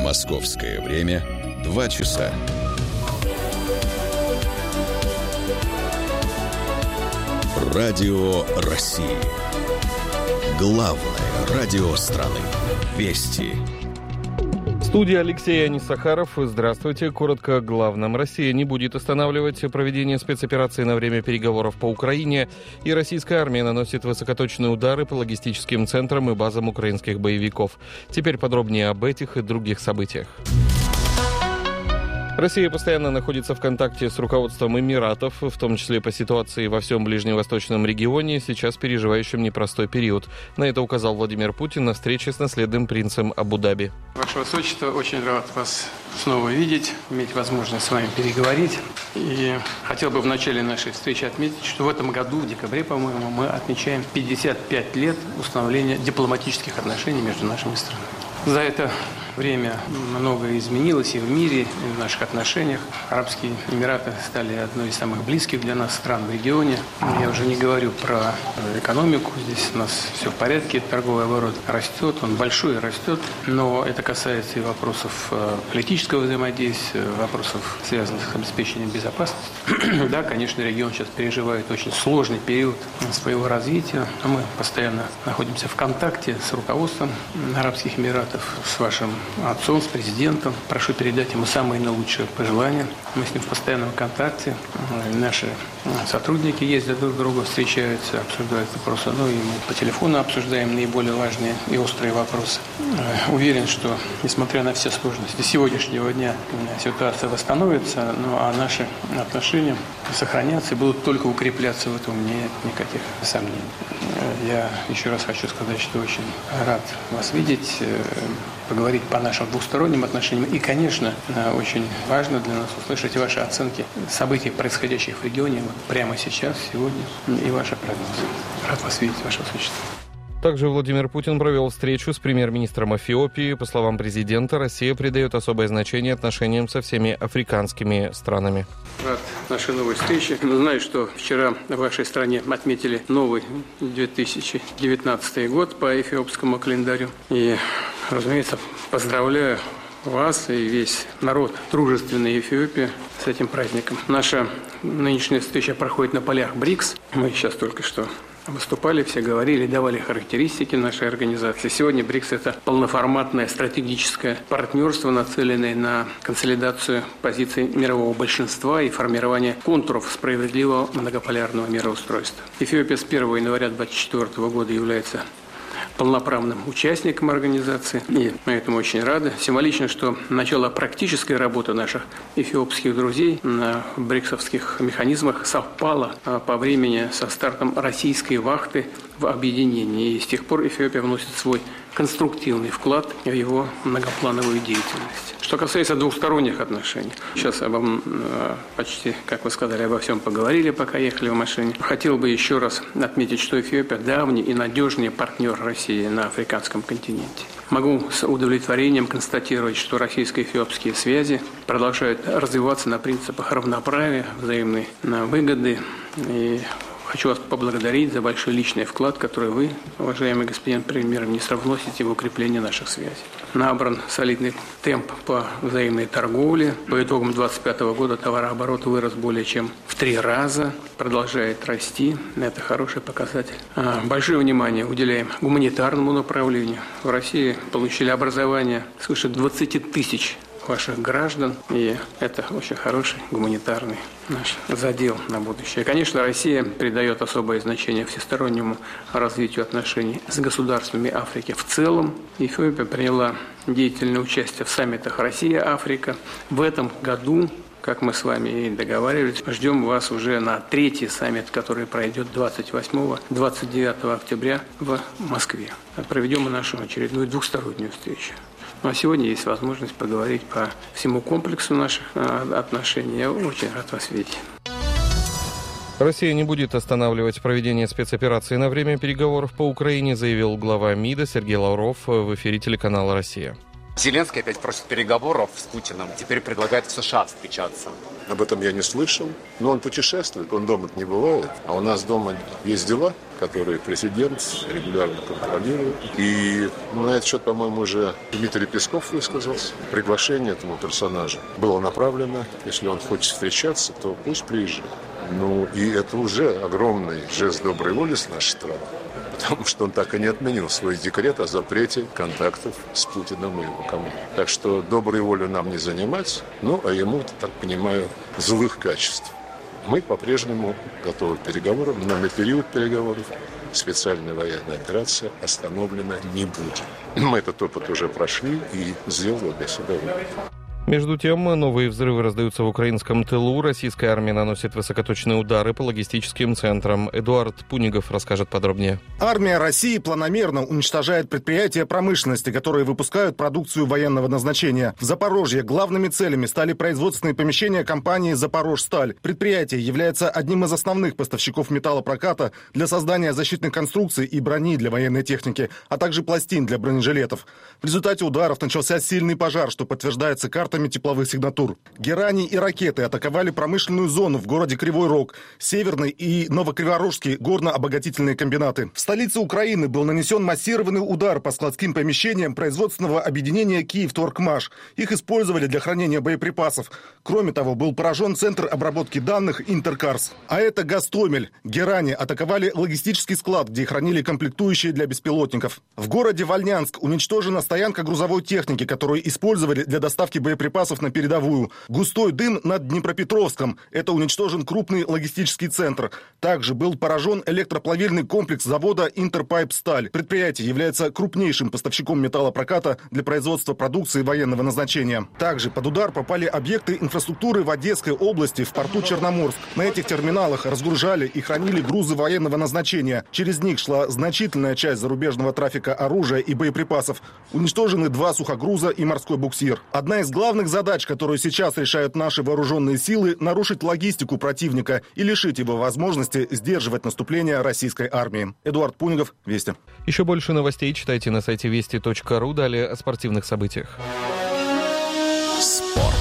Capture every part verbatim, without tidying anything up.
Московское время два часа. Радио России. Главное радио страны. Вести. Студия Алексей Анисахаров. Здравствуйте. Коротко о главном. Россия не будет останавливать проведение спецоперации на время переговоров по Украине, и российская армия наносит высокоточные удары по логистическим центрам и базам украинских боевиков. Теперь подробнее об этих и других событиях. Россия постоянно находится в контакте с руководством Эмиратов, в том числе по ситуации во всем ближневосточном регионе, сейчас переживающем непростой период. На это указал Владимир Путин на встрече с наследным принцем Абу-Даби. Ваше Высочество, очень рад вас снова видеть, иметь возможность с вами переговорить. И хотел бы в начале нашей встречи отметить, что в этом году, в декабре, по-моему, мы отмечаем пятьдесят пять лет установления дипломатических отношений между нашими странами. За это время многое изменилось и в мире, и в наших отношениях. Арабские Эмираты стали одной из самых близких для нас стран в регионе. Я уже не говорю про экономику. Здесь у нас все в порядке. Торговый оборот растет, он большой и растет. Но это касается и вопросов политического взаимодействия, вопросов, связанных с обеспечением безопасности. Да, конечно, регион сейчас переживает очень сложный период своего развития. Но мы постоянно находимся в контакте с руководством Арабских Эмиратов, с вашим отцом, с президентом. Прошу передать ему самые наилучшие пожелания. Мы с ним в постоянном контакте. Наши сотрудники ездят друг к другу, встречаются, обсуждают вопросы. Ну и мы по телефону обсуждаем наиболее важные и острые вопросы. Уверен, что, несмотря на все сложности сегодняшнего дня, ситуация восстановится, ну а наши отношения сохранятся и будут только укрепляться. В этом нет никаких сомнений. Я еще раз хочу сказать, что очень рад вас видеть, поговорить по нашим двусторонним отношениям. И, конечно, очень важно для нас услышать ваши оценки событий, происходящих в регионе вот прямо сейчас, сегодня, и ваши прогнозы. Рад вас видеть, Ваше Высочество. Также Владимир Путин провел встречу с премьер-министром Эфиопии. По словам президента, Россия придает особое значение отношениям со всеми африканскими странами. Рад нашей новой встрече. Знаю, что вчера в вашей стране отметили новый две тысячи девятнадцатый год по эфиопскому календарю. И, разумеется, поздравляю вас и весь народ дружественной Эфиопии с этим праздником. Наша нынешняя встреча проходит на полях БРИКС. Мы сейчас только что выступали, все говорили, давали характеристики нашей организации. Сегодня БРИКС – это полноформатное стратегическое партнерство, нацеленное на консолидацию позиций мирового большинства и формирование контуров справедливого многополярного мироустройства. Эфиопия с первого января две тысячи двадцать четвёртого года является полноправным участником организации, и мы этому очень рады. Символично, что начало практической работы наших эфиопских друзей на бриксовских механизмах совпало по времени со стартом российской вахты в объединении. И с тех пор Эфиопия вносит свой конструктивный вклад в его многоплановую деятельность. Что касается двухсторонних отношений, сейчас обо, почти, как вы сказали, обо всем поговорили, пока ехали в машине. Хотел бы еще раз отметить, что Эфиопия давний и надежный партнер России на африканском континенте. Могу с удовлетворением констатировать, что российско-эфиопские связи продолжают развиваться на принципах равноправия, взаимной выгоды. И хочу вас поблагодарить за большой личный вклад, который вы, уважаемый господин премьер-министр, вносите в укрепление наших связей. Набран солидный темп по взаимной торговле. По итогам две тысячи двадцать пятого года товарооборот вырос более чем в три раза, продолжает расти. Это хороший показатель. Большое внимание уделяем гуманитарному направлению. В России получили образование свыше двадцати тысяч ваших граждан, и это очень хороший гуманитарный наш задел на будущее. И, конечно, Россия придает особое значение всестороннему развитию отношений с государствами Африки в целом. Эфиопия приняла деятельное участие в саммитах Россия-Африка. В этом году, как мы с вами и договаривались, ждем вас уже на третий саммит, который пройдет двадцать восьмого — двадцать девятого октября в Москве. Проведем мы нашу очередную двухстороннюю встречу. Ну а сегодня есть возможность поговорить по всему комплексу наших отношений. Я очень рад вас видеть. Россия не будет останавливать проведение спецоперации на время переговоров по Украине, заявил глава МИДа Сергей Лавров в эфире телеканала «Россия». Зеленский опять просит переговоров с Путиным, теперь предлагает в США встречаться. Об этом я не слышал, но он путешествует, он дома не бывает, а у нас дома есть дела, которые президент регулярно контролирует. И на этот счет, по-моему, уже Дмитрий Песков высказался. Приглашение этому персонажу было направлено. Если он хочет встречаться, то пусть приезжает. Ну, и это уже огромный жест доброй воли с нашей стороны. Потому что он так и не отменил свой декрет о запрете контактов с Путиным и его командой. Так что доброй волю нам не занимать, ну, а ему, так понимаю, злых качеств. Мы по-прежнему готовы к переговорам, но на период переговоров специальная военная операция остановлена не будет. Мы этот опыт уже прошли и сделали для себя вывод. Между тем, новые взрывы раздаются в украинском тылу. Российская армия наносит высокоточные удары по логистическим центрам. Эдуард Пунигов расскажет подробнее. Армия России планомерно уничтожает предприятия промышленности, которые выпускают продукцию военного назначения. В Запорожье главными целями стали производственные помещения компании «Запорожсталь». Предприятие является одним из основных поставщиков металлопроката для создания защитных конструкций и брони для военной техники, а также пластин для бронежилетов. В результате ударов начался сильный пожар, что подтверждается картой тепловых сигнатур. Герани и ракеты атаковали промышленную зону в городе Кривой Рог, Северный и Новокриворожский горно-обогатительные комбинаты. В столице Украины был нанесен массированный удар по складским помещениям производственного объединения «Киевторгмаш». Их использовали для хранения боеприпасов. Кроме того, был поражен центр обработки данных «Интеркарс». А это Гастомель. Герани атаковали логистический склад, где хранили комплектующие для беспилотников. В городе Вольнянск уничтожена стоянка грузовой техники, которую использовали для доставки боеприпасов припасов на передовую. Густой дым над Днепропетровском. Это уничтожен крупный логистический центр. Также был поражен электроплавильный комплекс завода «Интерпайп-Сталь». Предприятие является крупнейшим поставщиком металлопроката для производства продукции военного назначения. Также под удар попали объекты инфраструктуры в Одесской области, в порту Черноморск. На этих терминалах разгружали и хранили грузы военного назначения. Через них шла значительная часть зарубежного трафика оружия и боеприпасов. Уничтожены два сухогруза и морской буксир. Одна из главных задач, которую сейчас решают наши вооруженные силы, нарушить логистику противника и лишить его возможности сдерживать наступление российской армии. Эдуард Пунигов, Вести. Еще больше новостей читайте на сайте вести точка ру. Далее о спортивных событиях. Спорт.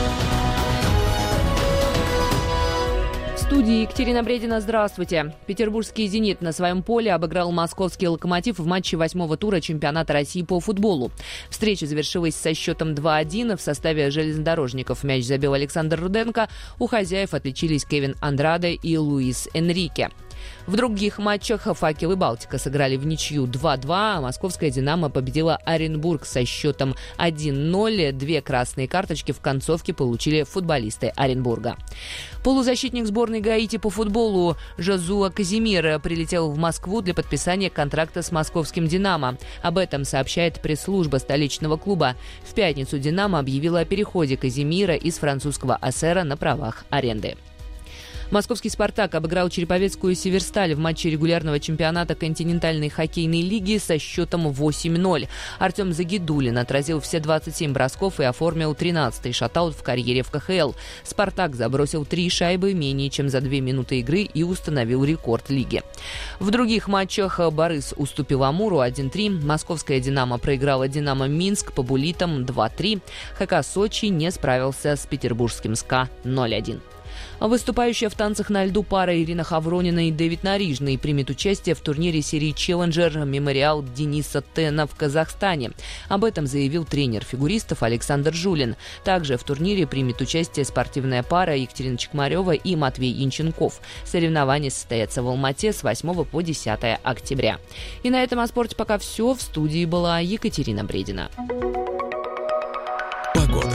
В студии Екатерина Бредина. Здравствуйте. Петербургский «Зенит» на своем поле обыграл московский «Локомотив» в матче восьмого тура чемпионата России по футболу. Встреча завершилась со счетом два-один. В составе железнодорожников мяч забил Александр Руденко. У хозяев отличились Кевин Андраде и Луис Энрике. В других матчах «Факел» и «Балтика» сыграли в ничью два-два, а московская «Динамо» победила Оренбург со счетом один-ноль. Две красные карточки в концовке получили футболисты Оренбурга. Полузащитник сборной Гаити по футболу Жозуа Казимир прилетел в Москву для подписания контракта с московским «Динамо». Об этом сообщает пресс-служба столичного клуба. В пятницу «Динамо» объявила о переходе Казимира из французского Ассера на правах аренды. Московский «Спартак» обыграл череповецкую «Северсталь» в матче регулярного чемпионата континентальной хоккейной лиги со счетом восемь-ноль. Артем Загидулин отразил все двадцать семь бросков и оформил тринадцатый шатаут в карьере в ка ха эл. «Спартак» забросил три шайбы менее чем за две минуты игры и установил рекорд лиги. В других матчах Борис уступил Амуру один-три, московская «Динамо» проиграла «Динамо Минск» по буллитам два-три, ХК Сочи не справился с петербургским СКА ноль-один. Выступающая в танцах на льду пара Ирина Хавронина и Дэвид Нарижный примет участие в турнире серии «Челленджер» «Мемориал Дениса Тена» в Казахстане. Об этом заявил тренер фигуристов Александр Жулин. Также в турнире примет участие спортивная пара Екатерина Чекмарева и Матвей Янченков. Соревнования состоятся в Алмате с восьмого по десятое октября. И на этом о спорте пока все. В студии была Екатерина Бредина. Погода.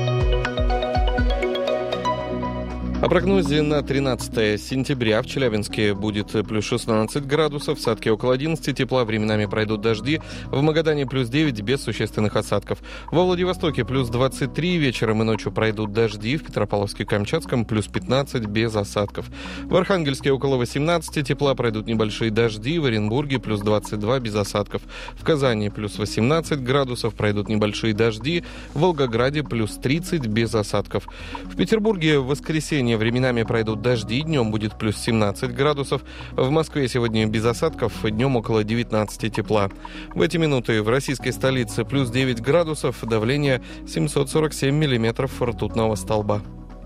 О прогнозе на тринадцатое сентября в Челябинске будет плюс шестнадцать градусов, в Сатке около одиннадцати тепла, временами пройдут дожди, в Магадане плюс девять без существенных осадков. Во Владивостоке плюс двадцать три, вечером и ночью пройдут дожди, в Петропавловске-Камчатском плюс пятнадцать без осадков. В Архангельске около восемнадцати тепла, пройдут небольшие дожди, в Оренбурге плюс двадцать два без осадков. В Казани плюс восемнадцать градусов, пройдут небольшие дожди, в Волгограде плюс тридцать без осадков. В Петербурге в воскресенье Украине временами пройдут дожди, днем будет плюс семнадцать градусов. В Москве сегодня без осадков, днем около девятнадцати тепла. В эти минуты в российской столице плюс девять градусов, давление семьсот сорок семь миллиметров ртутного столба.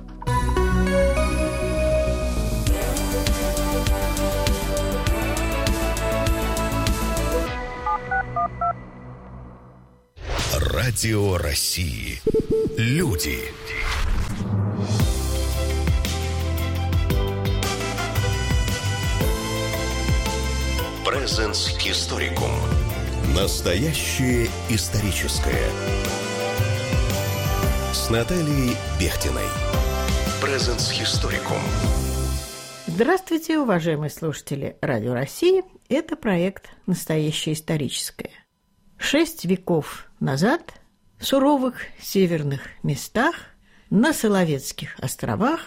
Радио России. Люди. Presens Historicum. Настоящее историческое. С Натальей Бехтиной. Presens Historicum. Здравствуйте, уважаемые слушатели Радио России. Это проект «Настоящее историческое». Шесть веков назад в суровых северных местах на Соловецких островах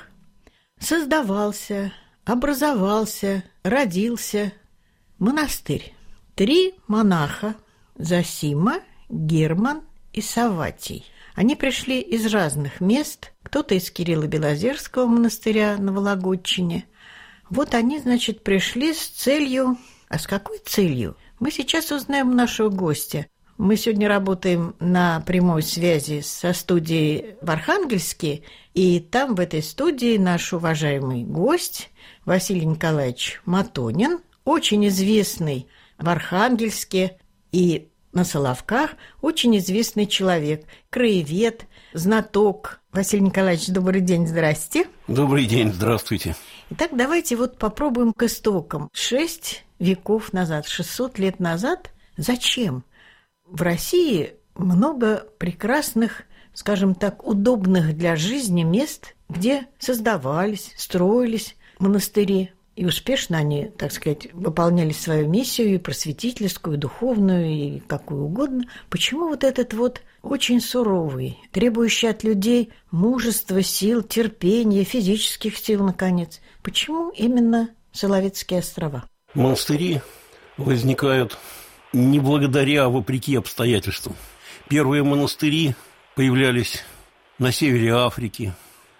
создавался, образовался, родился монастырь. Три монаха – Зосима, Герман и Савватий. Они пришли из разных мест, кто-то из Кирилло-Белозерского монастыря на Вологодчине. Вот они, значит, пришли с целью... А с какой целью? Мы сейчас узнаем у нашего гостя. Мы сегодня работаем на прямой связи со студией в Архангельске, и там в этой студии наш уважаемый гость Василий Николаевич Матонин, очень известный в Архангельске и на Соловках, очень известный человек, краевед, знаток. Василий Николаевич, добрый день, здрасте. Добрый день, здравствуйте. Итак, давайте вот попробуем к истокам. Шесть веков назад, шестьсот лет назад, зачем? В России много прекрасных, скажем так, удобных для жизни мест, где создавались, строились монастыри. И успешно они, так сказать, выполняли свою миссию, и просветительскую, и духовную, и какую угодно. Почему вот этот вот очень суровый, требующий от людей мужества, сил, терпения, физических сил, наконец, почему именно Соловецкие острова? Монастыри возникают не благодаря, а вопреки обстоятельствам. Первые монастыри появлялись на севере Африки,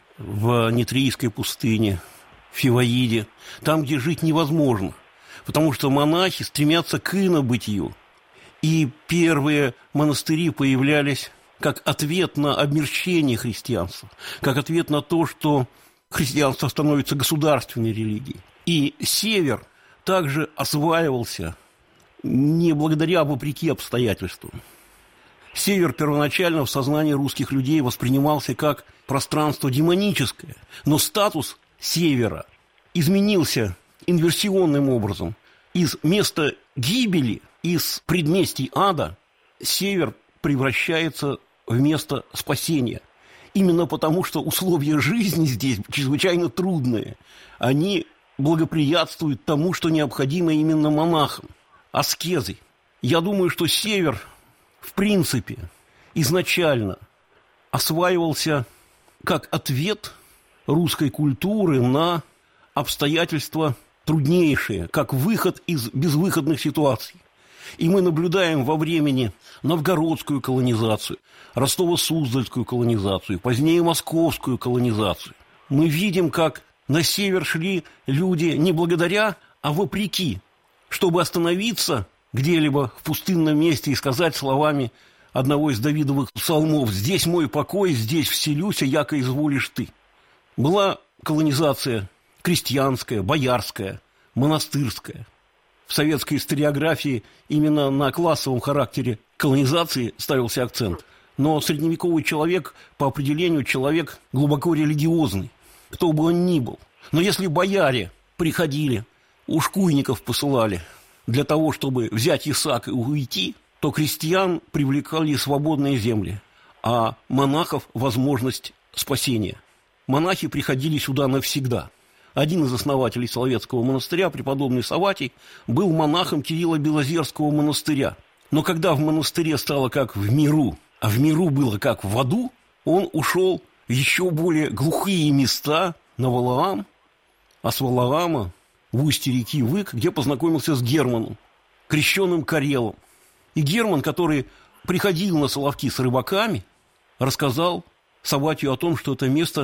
в Нитрийской пустыне, в Фиваиде, там, где жить невозможно, потому что монахи стремятся к инобытию. И первые монастыри появлялись как ответ на обмерщение христианства, как ответ на то, что христианство становится государственной религией. И север также осваивался не благодаря, а вопреки обстоятельствам. Север первоначально в сознании русских людей воспринимался как пространство демоническое, но статус севера изменился инверсионным образом. Из места гибели, из предместий ада, север превращается в место спасения. Именно потому, что условия жизни здесь чрезвычайно трудные. Они благоприятствуют тому, что необходимо именно монахам. Аскезы. Я думаю, что север, в принципе, изначально осваивался как ответ русской культуры на обстоятельства труднейшие, как выход из безвыходных ситуаций. И мы наблюдаем во времени новгородскую колонизацию, Ростово-Суздальскую колонизацию, позднее московскую колонизацию. Мы видим, как на север шли люди не благодаря, а вопреки, чтобы остановиться где-либо в пустынном месте и сказать словами одного из Давидовых псалмов: «Здесь мой покой, здесь вселюся, яко изволишь ты». Была колонизация крестьянская, боярская, монастырская. В советской историографии именно на классовом характере колонизации ставился акцент. Но средневековый человек, по определению, человек глубоко религиозный, кто бы он ни был. Но если бояре приходили, ушкуйников посылали для того, чтобы взять ясак и уйти, то крестьян привлекали свободные земли, а монахов – возможность спасения. Монахи приходили сюда навсегда. Один из основателей Соловецкого монастыря, преподобный Савватий, был монахом Кирилло-Белозерского монастыря. Но когда в монастыре стало как в миру, а в миру было как в аду, он ушел в еще более глухие места, на Валаам, а с Валаама в устье реки Вык, где познакомился с Германом, крещенным Карелом. И Герман, который приходил на Соловки с рыбаками, рассказал Савватию о том, что это место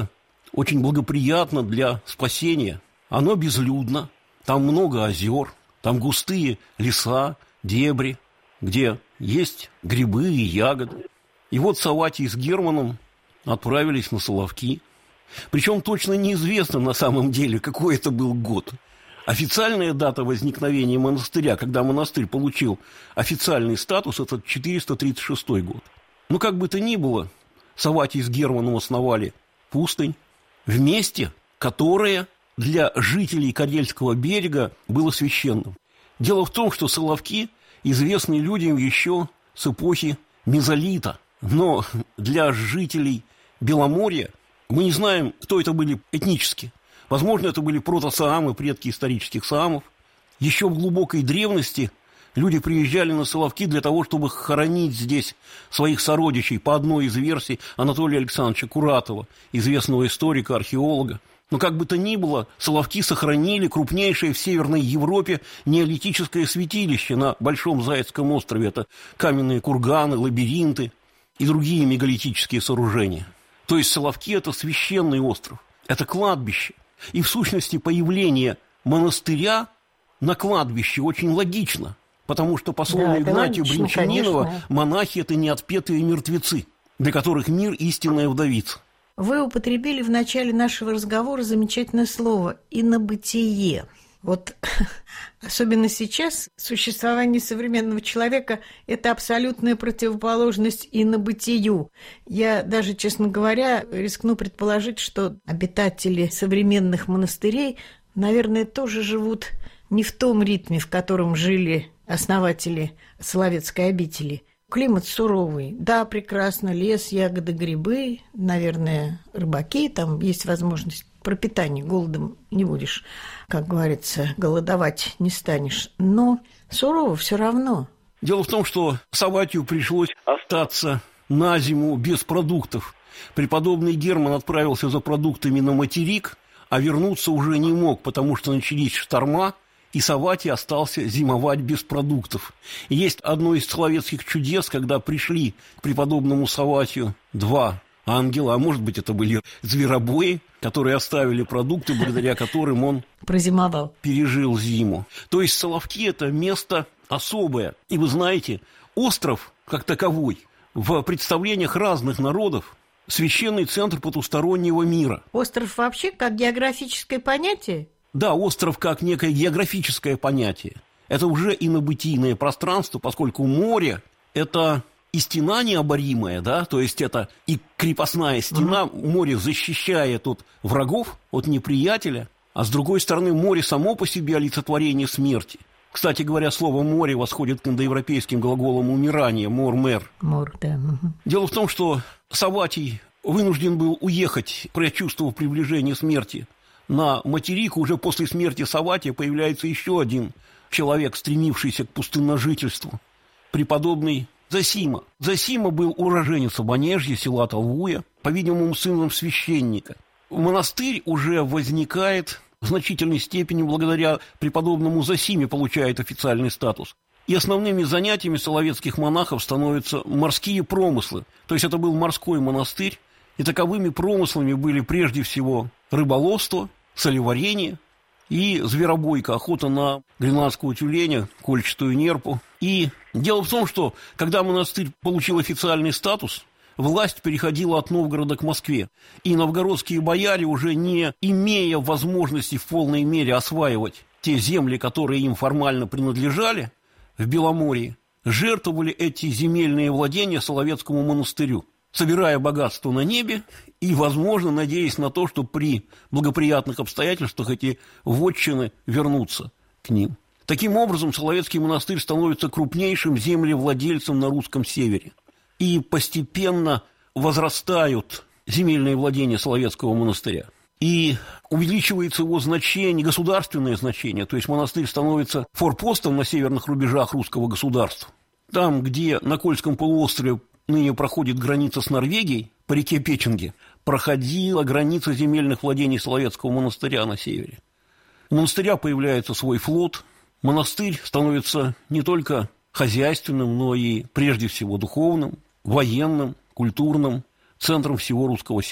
очень благоприятно для спасения. Оно безлюдно, там много озер, там густые леса, дебри, где есть грибы и ягоды. И вот Саватий с Германом отправились на Соловки. Причем точно неизвестно на самом деле, какой это был год. Официальная дата возникновения монастыря, когда монастырь получил официальный статус, это четыреста тридцать шестой год. Но как бы то ни было, Саватий с Германом основали пустынь в месте, которое для жителей Карельского берега было священным. Дело в том, что Соловки известны людям еще с эпохи мезолита. Но для жителей Беломорья мы не знаем, кто это были этнически. Возможно, это были протосаамы, предки исторических саамов. Еще в глубокой древности люди приезжали на Соловки для того, чтобы хоронить здесь своих сородичей. По одной из версий Анатолия Александровича Куратова, известного историка, археолога. Но как бы то ни было, Соловки сохранили крупнейшее в Северной Европе неолитическое святилище на Большом Зайцком острове. Это каменные курганы, лабиринты и другие мегалитические сооружения. То есть Соловки – это священный остров, это кладбище. И в сущности появление монастыря на кладбище очень логично, потому что, по слову да, Игнатия Бринчанинова, монахи – это неотпетые мертвецы, для которых мир – истинная вдовица. Вы употребили в начале нашего разговора замечательное слово «инобытие». Вот особенно сейчас существование современного человека – это абсолютная противоположность инобытию. Я даже, честно говоря, рискну предположить, что обитатели современных монастырей, наверное, тоже живут не в том ритме, в котором жили основатели Соловецкой обители. Климат суровый. Да, прекрасно, лес, ягоды, грибы, наверное, рыбаки, там есть возможность пропитания, голодом не будешь, как говорится, голодовать не станешь. Но сурово все равно. Дело в том, что Саватию пришлось остаться на зиму без продуктов. Преподобный Герман отправился за продуктами на материк, а вернуться уже не мог, потому что начались шторма, и Саватий остался зимовать без продуктов. И есть одно из соловецких чудес, когда пришли к преподобному Саватию два ангела, а может быть, это были зверобои, которые оставили продукты, благодаря которым он прозимовал, пережил зиму. То есть Соловки – это место особое. И вы знаете, остров, как таковой, в представлениях разных народов, священный центр потустороннего мира. Остров вообще как географическое понятие? Да, остров как некое географическое понятие. Это уже инобытийное пространство, поскольку море – это и стена необоримая, да, то есть это и крепостная стена, угу. Море защищает от врагов, от неприятеля, а с другой стороны море само по себе олицетворение смерти. Кстати говоря, слово «море» восходит к индоевропейским глаголам «умирание», «мор-мер». Мор, да. Угу. Дело в том, что Саватий вынужден был уехать, прочувствовав приближение смерти. На материк уже после смерти Саватия появляется еще один человек, стремившийся к пустынножительству, преподобный Зосима. Зосима был уроженец Обонежья, села Толвуя, по-видимому, сыном священника. Монастырь уже возникает в значительной степени благодаря преподобному Зосиме, получает официальный статус. И основными занятиями соловецких монахов становятся морские промыслы. То есть это был морской монастырь, и таковыми промыслами были прежде всего рыболовство, солеварение и зверобойка, охота на гренландского тюленя, кольчатую нерпу. И дело в том, что когда монастырь получил официальный статус, власть переходила от Новгорода к Москве. И новгородские бояре, уже не имея возможности в полной мере осваивать те земли, которые им формально принадлежали в Беломорье, жертвовали эти земельные владения Соловецкому монастырю, собирая богатство на небе и, возможно, надеясь на то, что при благоприятных обстоятельствах эти вотчины вернутся к ним. Таким образом, Соловецкий монастырь становится крупнейшим землевладельцем на русском севере. И постепенно возрастают земельные владения Соловецкого монастыря. И увеличивается его значение, государственное значение, то есть монастырь становится форпостом на северных рубежах русского государства. Там, где на Кольском полуострове ныне проходит граница с Норвегией, по реке Печенге, проходила граница земельных владений Соловецкого монастыря на севере. У монастыря появляется свой флот, монастырь становится не только хозяйственным, но и прежде всего духовным, военным, культурным центром всего русского севера.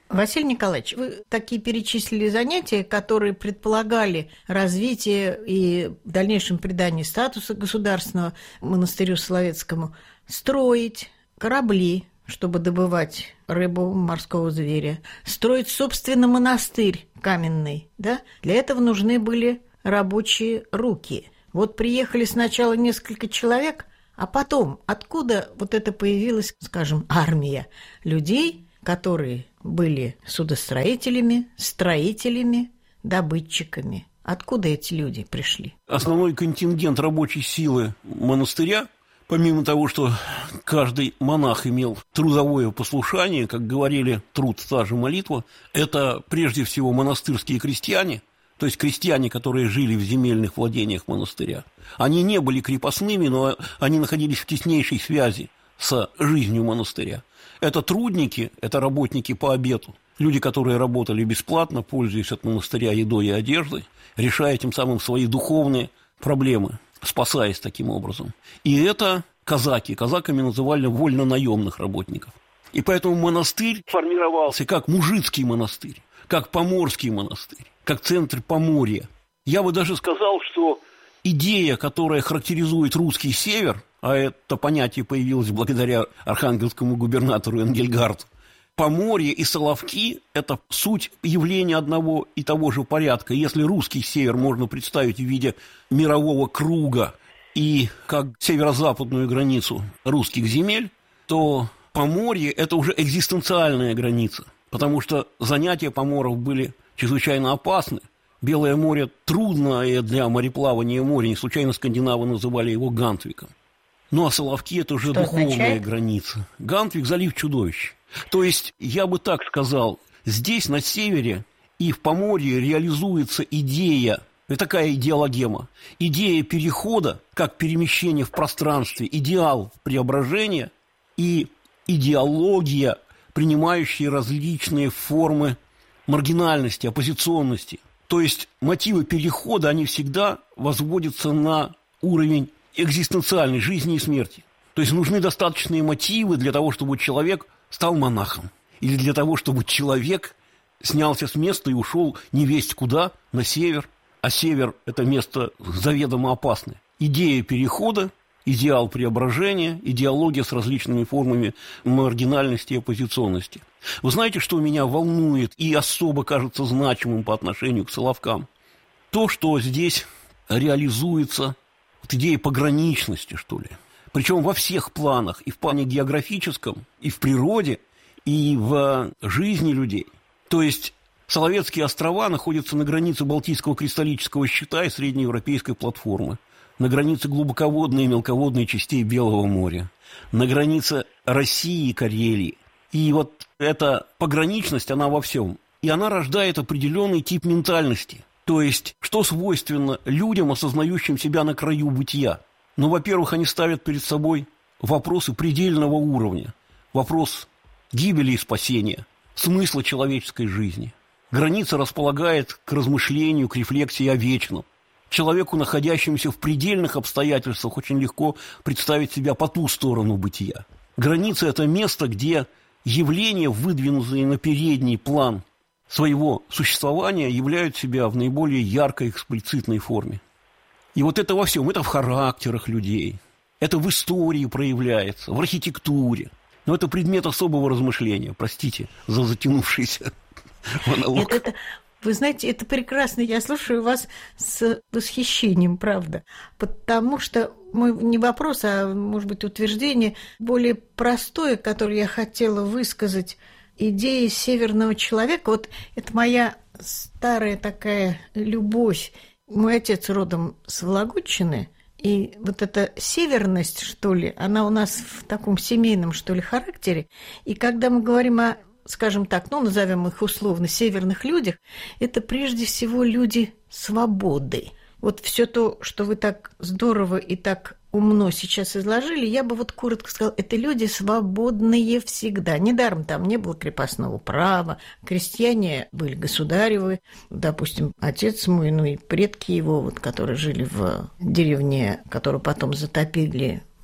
Василий Николаевич, вы такие перечислили занятия, которые предполагали развитие и в дальнейшем придание статуса государственного монастырю Соловецкому, строить корабли, чтобы добывать рыбу, морского зверя, строить, собственно, монастырь каменный. Да? Для этого нужны были рабочие руки. Вот приехали сначала несколько человек, а потом откуда вот это появилась, скажем, армия людей, которые были судостроителями, строителями, добытчиками. Откуда эти люди пришли? Основной контингент рабочей силы монастыря, помимо того, что каждый монах имел трудовое послушание, как говорили, труд, стаж и молитва, это прежде всего монастырские крестьяне, то есть крестьяне, которые жили в земельных владениях монастыря. Они не были крепостными, но они находились в теснейшей связи с жизнью монастыря. Это трудники, это работники по обету, люди, которые работали бесплатно, пользуясь от монастыря едой и одеждой, решая тем самым свои духовные проблемы, спасаясь таким образом. И это казаки. Казаками называли вольно-наемных работников. И поэтому монастырь формировался как мужицкий монастырь, как поморский монастырь, как центр Поморья. Я бы даже сказал, что идея, которая характеризует русский север, а это понятие появилось благодаря архангельскому губернатору Энгельгарту, Поморье и Соловки – это суть явления одного и того же порядка. Если русский север можно представить в виде мирового круга и как северо-западную границу русских земель, то Поморье – это уже экзистенциальная граница, потому что занятия поморов были чрезвычайно опасны. Белое море трудное для мореплавания море, не случайно скандинавы называли его Гантвиком. Ну, а Соловки – это уже что духовная означает? граница. Гантвик – залив чудовищ. То есть, я бы так сказал, здесь, на севере и в Поморье реализуется идея, это такая идеологема, идея перехода, как перемещение в пространстве, идеал преображения и идеология, принимающая различные формы маргинальности, оппозиционности. То есть, мотивы перехода, они всегда возводятся на уровень экзистенциальной жизни и смерти. То есть, нужны достаточные мотивы для того, чтобы человек стал монахом. Или для того, чтобы человек снялся с места и ушел невесть куда, на север. А север – это место заведомо опасное. Идея перехода, идеал преображения, идеология с различными формами маргинальности и оппозиционности. Вы знаете, что меня волнует и особо кажется значимым по отношению к Соловкам? То, что здесь реализуется вот идея пограничности, что ли. Причем во всех планах, и в плане географическом, и в природе, и в жизни людей. То есть Соловецкие острова находятся на границе Балтийского кристаллического щита и среднеевропейской платформы, на границе глубоководной и мелководной частей Белого моря, на границе России и Карелии. И вот эта пограничность, она во всем. И она рождает определенный тип ментальности. То есть, что свойственно людям, осознающим себя на краю бытия. Ну, во-первых, они ставят перед собой вопросы предельного уровня. Вопрос гибели и спасения, смысла человеческой жизни. Граница располагает к размышлению, к рефлексии о вечном. Человеку, находящемуся в предельных обстоятельствах, очень легко представить себя по ту сторону бытия. Граница – это место, где явления, выдвинутые на передний план своего существования, являют себя в наиболее яркой эксплицитной форме. И вот это во всем, это в характерах людей, это в истории проявляется, в архитектуре. Но это предмет особого размышления, простите за затянувшийся монолог. Это, это, вы знаете, это прекрасно, я слушаю вас с восхищением, правда, потому что мой не вопрос, а, может быть, утверждение более простое, которое я хотела высказать, идея северного человека. Вот это моя старая такая любовь. Мой отец родом с Вологодчины, и вот эта северность, что ли, она у нас в таком семейном, что ли, характере. И когда мы говорим о, скажем так, ну, назовем их условно, северных людях, это прежде всего люди свободы. Вот все то, что вы так здорово и так умно сейчас изложили, я бы вот коротко сказала, это люди свободные всегда. Недаром там не было крепостного права, крестьяне были государевы, допустим, отец мой, ну и предки его, вот, которые жили в деревне, которую потом затопили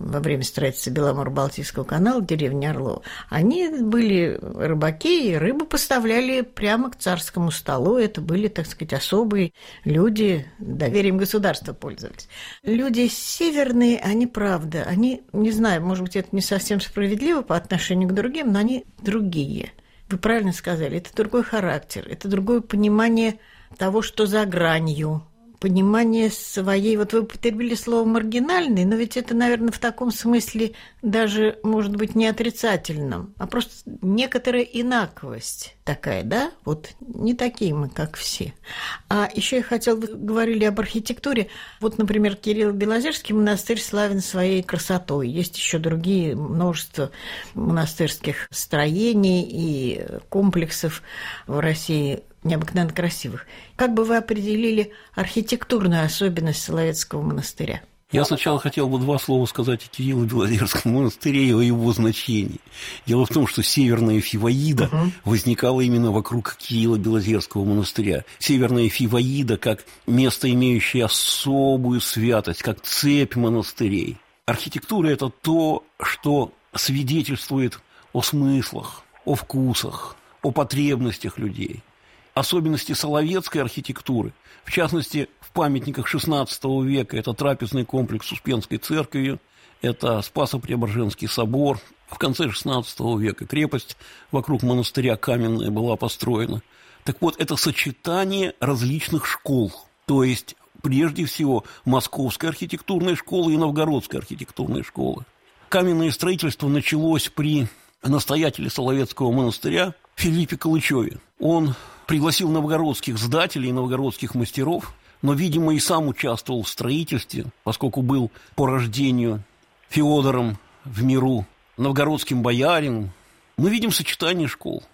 во время строительства Беломоро-Балтийского канала, деревни Орлова, они были рыбаки и рыбу поставляли прямо к царскому столу. Это были, так сказать, особые люди, доверием государства пользовались. Люди северные, они, правда, они, не знаю, может быть, это не совсем справедливо по отношению к другим, но они другие. Вы правильно сказали, это другой характер, это другое понимание того, что за гранью, понимание своей... Вот вы употребили слово «маргинальный», но ведь это, наверное, в таком смысле даже, может быть, не отрицательном, а просто некоторая инаковость такая, да? Вот не такие мы, как все. А еще я хотела... Вы говорили об архитектуре. Вот, например, Кирилло-Белозерский монастырь славен своей красотой. Есть еще другие множество монастырских строений и комплексов в России, необыкновенно красивых. Как бы вы определили архитектурную особенность Соловецкого монастыря? Я сначала хотел бы два слова сказать о Кирилло-Белозерском монастыре и о его значении. Дело в том, что Северная Фиваида угу. возникала именно вокруг Кирилло-Белозерского монастыря. Северная Фиваида как место, имеющее особую святость, как цепь монастырей. Архитектура – это то, что свидетельствует о смыслах, о вкусах, о потребностях людей. Особенности соловецкой архитектуры, в частности, в памятниках шестнадцатого века, это трапезный комплекс с Успенской церковью, это Спасо-Преображенский собор. В конце шестнадцатого века крепость вокруг монастыря каменная была построена. Так вот, это сочетание различных школ, то есть, прежде всего, Московская архитектурная школа и Новгородская архитектурная школа. Каменное строительство началось при настоятеле Соловецкого монастыря Филиппе Калычеве. Он пригласил новгородских здателей и новгородских мастеров, но, видимо, и сам участвовал в строительстве, поскольку был по рождению Феодором в миру, новгородским боярином. Мы видим сочетание школ.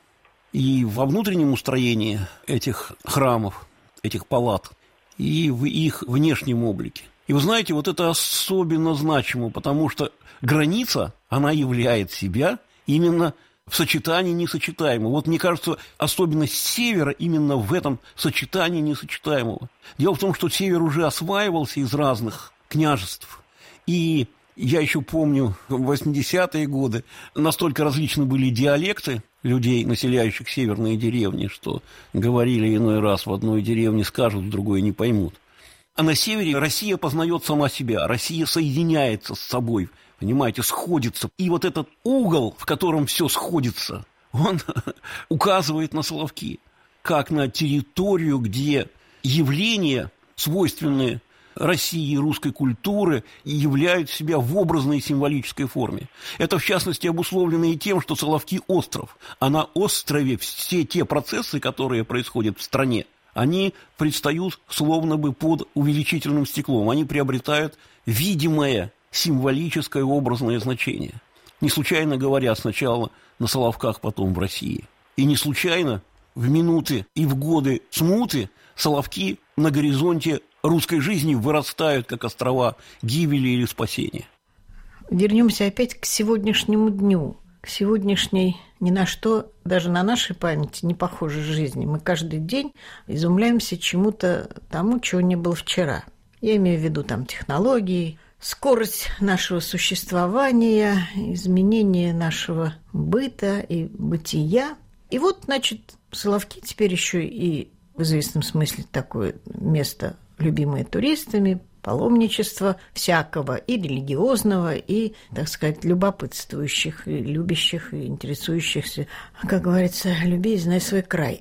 И во внутреннем устроении этих храмов, этих палат, и в их внешнем облике. И вы знаете, вот это особенно значимо, потому что граница, она являет себя именно в сочетании несочетаемого. Вот мне кажется, особенность севера именно в этом сочетании несочетаемого. Дело в том, что север уже осваивался из разных княжеств. И я еще помню, в восьмидесятые годы настолько различны были диалекты людей, населяющих северные деревни, что говорили иной раз в одной деревне скажут, в другой не поймут. А на севере Россия познает сама себя, Россия соединяется с собой, понимаете, сходится. И вот этот угол, в котором все сходится, он указывает на Соловки, как на территорию, где явления, свойственные России и русской культуры, являют себя в образной и символической форме. Это, в частности, обусловлено и тем, что Соловки – остров, а на острове все те процессы, которые происходят в стране, они предстают словно бы под увеличительным стеклом, они приобретают видимое символическое образное значение. Не случайно говорят сначала на Соловках, потом в России. И не случайно в минуты и в годы смуты Соловки на горизонте русской жизни вырастают, как острова гибели или спасения. Вернемся опять к сегодняшнему дню, к сегодняшней ни на что, даже на нашей памяти, не похожей жизни. Мы каждый день изумляемся чему-то тому, чего не было вчера. Я имею в виду там технологии, скорость нашего существования, изменение нашего быта и бытия. И вот, значит, Соловки теперь еще и в известном смысле такое место, любимое туристами, паломничество всякого, и религиозного, и, так сказать, любопытствующих, и любящих, и интересующихся. Как говорится, люби и знай свой край.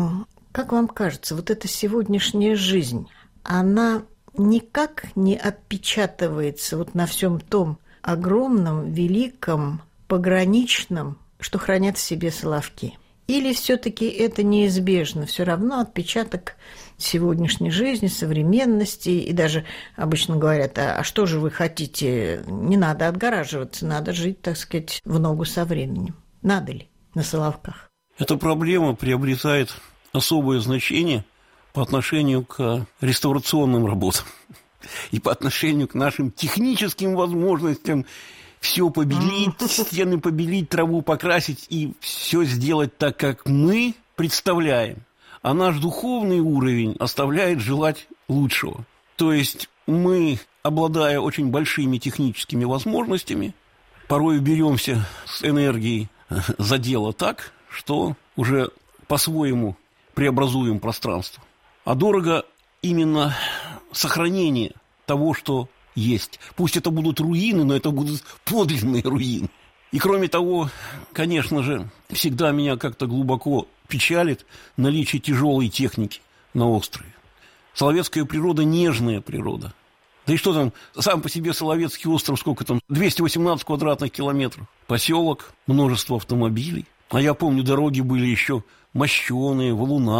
Как вам кажется, вот эта сегодняшняя жизнь, она никак не отпечатывается вот на всем том огромном, великом, пограничном, что хранят в себе Соловки? Или все-таки это неизбежно? Все равно отпечаток сегодняшней жизни, современности, и даже обычно говорят, а, а что же вы хотите? Не надо отгораживаться, надо жить, так сказать, в ногу со временем. Надо ли на Соловках? Эта проблема приобретает особое значение по отношению к реставрационным работам и по отношению к нашим техническим возможностям все побелить, стены побелить, траву покрасить и все сделать так, как мы представляем. А наш духовный уровень оставляет желать лучшего. То есть мы, обладая очень большими техническими возможностями, порой беремся с энергией за дело так, что уже по-своему преобразуем пространство. А дорого именно сохранение того, что есть. Пусть это будут руины, но это будут подлинные руины. И кроме того, конечно же, всегда меня как-то глубоко печалит наличие тяжелой техники на острове. Соловецкая природа – нежная природа. Да и что там, сам по себе Соловецкий остров, сколько там, двести восемнадцать квадратных километров. Поселок, множество автомобилей. А я помню, дороги были еще мощеные, валуна.